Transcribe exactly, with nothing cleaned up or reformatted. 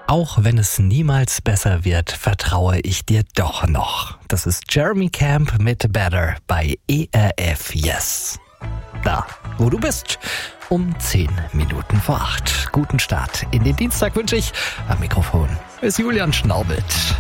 Auch wenn es niemals besser wird, vertraue ich dir doch noch. Das ist Jeremy Camp mit Better bei E R F Yes. Da, wo du bist, um zehn Minuten vor acht. Guten Start in den Dienstag wünsche ich. Am Mikrofon ist Julian Schnaubelt.